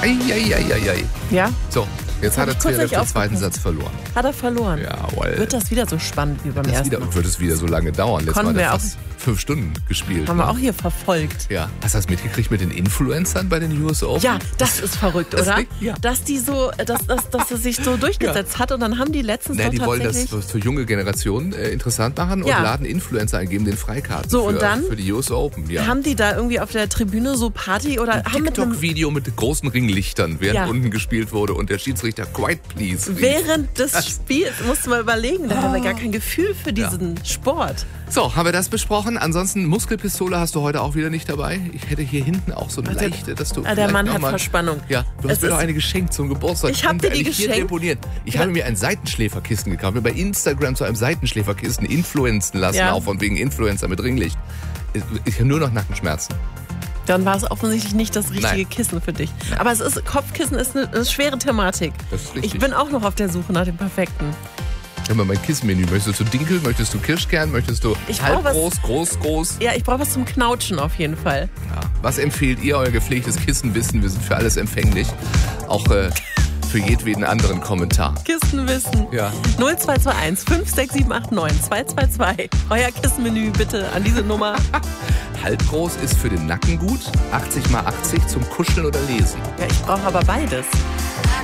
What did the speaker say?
Eieieiei. Ja? So, jetzt hat er kurz den nicht zweiten Satz verloren. Hat er verloren. Jawohl. Wird das wieder so spannend wie beim ersten Mal? Wird es wieder so lange dauern? Letztes Mal Konnten hat er wir fast 5 Stunden gespielt. Haben wir auch hier verfolgt. Ja. Hast du das mitgekriegt mit den Influencern bei den US Open? Ja, das ist verrückt, oder? Ja. Dass die so, dass es sich so durchgesetzt hat und dann haben die letztens Die doch wollen das tatsächlich... für junge Generationen interessant machen und laden Influencer ein, geben den Freikarten So, und dann für die US Open. Ja. Haben die da irgendwie auf der Tribüne so Party oder haben mit einem TikTok-Video mit großen Ringlichtern, während unten gespielt wurde und der Schiedsrichter quiet please rief. während des Spiels, musst du mal überlegen, da haben wir gar kein Gefühl für diesen Sport. So, haben wir das besprochen. Ansonsten, Muskelpistole hast du heute auch wieder nicht dabei. Ich hätte hier hinten auch so eine leichte, dass du der Mann hat Verspannung. Ja, du hast mir doch eine geschenkt zum Geburtstag. Ich habe dir die geschenkt. Deponiert. Ich habe mir ein Seitenschläferkissen gekauft, mir bei Instagram zu einem Seitenschläferkissen influenzen lassen, auch von wegen Influencer mit Ringlicht. Ich habe nur noch Nackenschmerzen. Dann war es offensichtlich nicht das richtige Kissen für dich. Nein. Aber Kopfkissen ist eine schwere Thematik. Das ist richtig. Ich bin auch noch auf der Suche nach dem perfekten. Hör mal, mein Kissenmenü. Möchtest du Dinkel? Möchtest du Kirschkern? Möchtest du halb groß? Ja, ich brauche was zum Knautschen auf jeden Fall. Ja. Was empfehlt ihr, euer gepflegtes Kissenwissen? Wir sind für alles empfänglich. Auch für jedweden anderen Kommentar. Kissenwissen. Ja. 0221 56789 222. Euer Kissenmenü bitte an diese Nummer. Halbgroß ist für den Nacken gut. 80 x 80 zum Kuscheln oder Lesen. Ja, ich brauche aber beides.